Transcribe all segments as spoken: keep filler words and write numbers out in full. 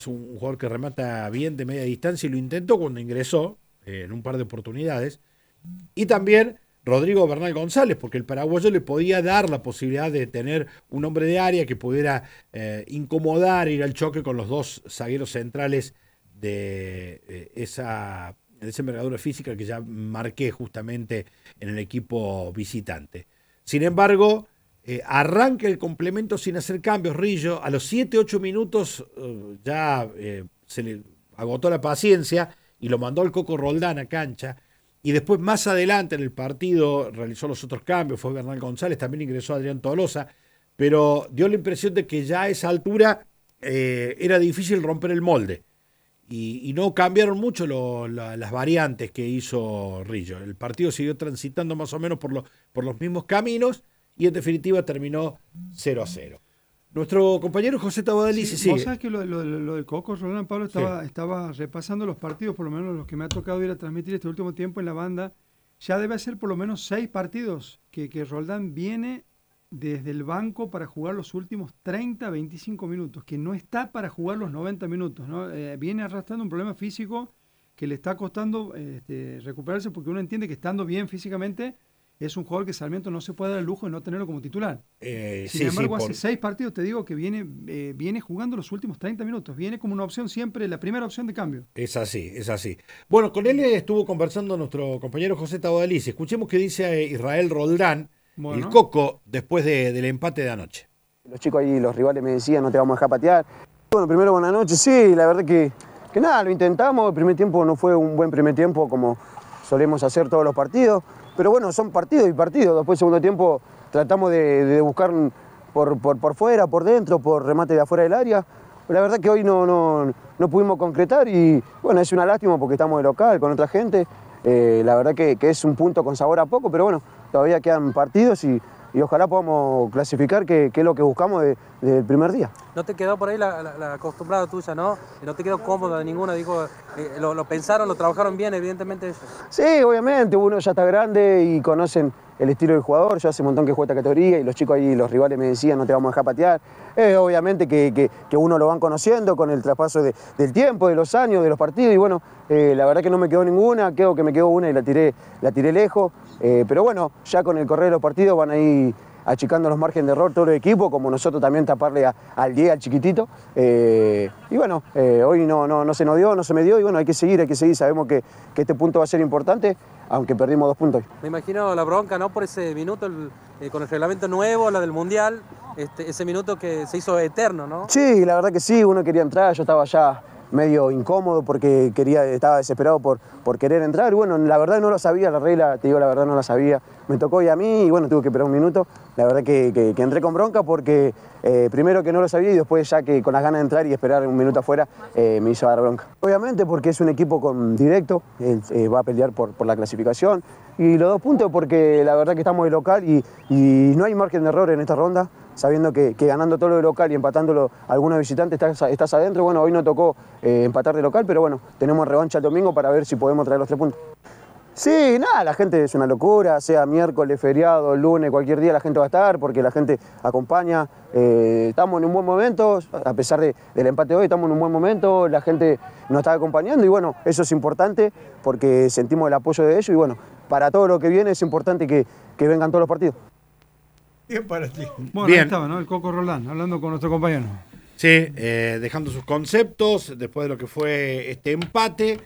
Es un jugador que remata bien de media distancia y lo intentó cuando ingresó eh, en un par de oportunidades. Y también Rodrigo Bernal González, porque el paraguayo le podía dar la posibilidad de tener un hombre de área que pudiera eh, incomodar, ir al choque con los dos zagueros centrales de eh, esa, de esa envergadura física que ya marqué justamente en el equipo visitante. Sin embargo, eh, arranca el complemento sin hacer cambios, Rillo. A los siete ocho minutos eh, ya eh, se le agotó la paciencia y lo mandó al Coco Roldán a cancha. Y después, más adelante en el partido, realizó los otros cambios, fue Bernal González, también ingresó Adrián Tolosa, pero dio la impresión de que ya a esa altura eh, era difícil romper el molde. Y, y no cambiaron mucho lo, la, las variantes que hizo Rillo. El partido siguió transitando más o menos por, lo, por los mismos caminos y en definitiva terminó cero a cero. Nuestro compañero José Tabadelici sí, sigue. Vos sabés que lo, lo, lo de Coco Roldán, Pablo, estaba, sí. estaba repasando los partidos, por lo menos los que me ha tocado ir a transmitir este último tiempo en la banda. Ya debe ser por lo menos seis partidos que, que Roldán viene desde el banco para jugar los últimos treinta, veinticinco minutos, que no está para jugar los noventa minutos, ¿no? Eh, viene arrastrando un problema físico que le está costando este, recuperarse, porque uno entiende que estando bien físicamente es un jugador que Sarmiento no se puede dar el lujo de no tenerlo como titular. Eh, Sin sí, embargo, sí, hace por... seis partidos, te digo, que viene, eh, viene jugando los últimos treinta minutos. Viene como una opción siempre, la primera opción de cambio. Es así, es así. Bueno, con él estuvo conversando nuestro compañero José Tabadelici. Escuchemos qué dice Israel Roldán, bueno. el Coco, después de, del empate de anoche. Los chicos ahí, los rivales me decían, no te vamos a dejar patear. Bueno, primero buenas noches. Sí, la verdad que, que nada, lo intentamos. El primer tiempo no fue un buen primer tiempo como solemos hacer todos los partidos. Pero bueno, son partidos y partidos. Después, segundo tiempo, tratamos de, de buscar por, por, por fuera, por dentro, por remate de afuera del área. Pero la verdad que hoy no, no, no pudimos concretar y bueno, es una lástima porque estamos de local con otra gente. Eh, la verdad que, que es un punto con sabor a poco, pero bueno, todavía quedan partidos y, y ojalá podamos clasificar, que, que es lo que buscamos de, del primer día. ¿No te quedó por ahí la, la, la acostumbrada tuya, no? ¿No te quedó cómodo de ninguna? Digo, eh, lo, lo pensaron, lo trabajaron bien, evidentemente ellos. Sí, obviamente, uno ya está grande y conocen el estilo del jugador. Yo hace un montón que juego esta categoría y los chicos ahí, los rivales me decían, no te vamos a dejar patear. Eh, obviamente que, que, que uno lo van conociendo con el traspaso de, del tiempo, de los años, de los partidos y bueno, eh, la verdad que no me quedó ninguna, creo que me quedó una y la tiré, la tiré lejos. Eh, pero bueno, ya con el correr de los partidos van a ir achicando los márgenes de error todo el equipo, como nosotros también taparle a, al diez, al chiquitito. Eh, y bueno, eh, hoy no, no, no se nos dio, no se me dio, y bueno, hay que seguir, hay que seguir. Sabemos que, que este punto va a ser importante, aunque perdimos dos puntos hoy. Me imagino la bronca, ¿no? Por ese minuto, el, eh, con el reglamento nuevo, la del Mundial, este, ese minuto que se hizo eterno, ¿no? Sí, la verdad que sí, uno quería entrar, yo estaba ya medio incómodo porque quería, estaba desesperado por, por querer entrar. Y bueno, la verdad no lo sabía, la regla, te digo la verdad no la sabía. Me tocó y a mí y bueno, tuve que esperar un minuto. La verdad que, que, que entré con bronca porque eh, primero que no lo sabía y después ya que con las ganas de entrar y esperar un minuto afuera eh, me hizo dar bronca. Obviamente porque es un equipo con directo, él eh, va a pelear por, por la clasificación. Y los dos puntos porque la verdad que estamos de local y, y no hay margen de error en esta ronda. Sabiendo que, que ganando todo lo de local y empatándolo a algunos visitantes estás, estás adentro. Bueno, hoy no tocó eh, empatar de local, pero bueno, tenemos revancha el domingo para ver si podemos traer los tres puntos. Sí, nada, la gente es una locura, sea miércoles, feriado, lunes, cualquier día la gente va a estar porque la gente acompaña. Eh, estamos en un buen momento, a pesar de, del empate de hoy, estamos en un buen momento, la gente nos está acompañando y bueno, eso es importante porque sentimos el apoyo de ellos y bueno, para todo lo que viene es importante que, que vengan todos los partidos. Bien para ti. Bueno, Bien. Ahí estaba, ¿no? El Coco Roldán, hablando con nuestro compañero. Sí, eh, dejando sus conceptos después de lo que fue este empate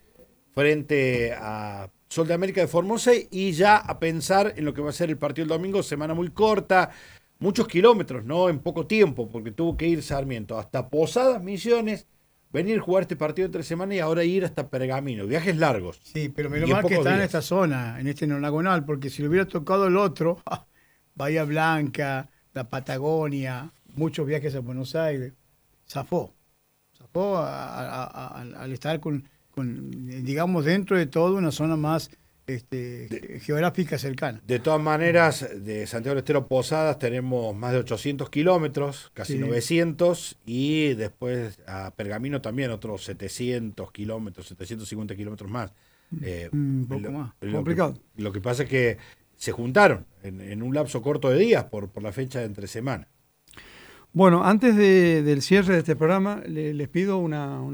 frente a Sol de América de Formosa y ya a pensar en lo que va a ser el partido el domingo, semana muy corta, muchos kilómetros, ¿no? En poco tiempo, porque tuvo que ir Sarmiento hasta Posadas, Misiones, venir a jugar este partido entre semana y ahora ir hasta Pergamino, viajes largos. Sí, pero menos mal que está días. En esta zona, en este nonagonal, porque si le hubiera tocado el otro... Bahía Blanca, la Patagonia, muchos viajes a Buenos Aires. Zafó. Zafó a, a, a, al estar con, con, digamos, dentro de todo una zona más este, de, geográfica cercana. De todas maneras, de Santiago del Estero Posadas tenemos más de ochocientos kilómetros, casi sí. novecientos, y después a Pergamino también otros setecientos kilómetros, setecientos cincuenta kilómetros más. Eh, Un poco lo, más. Lo complicado. Que, lo que pasa es que se juntaron en, en un lapso corto de días por, por la fecha de entre semana. Bueno, antes de, del cierre de este programa, le, les pido una,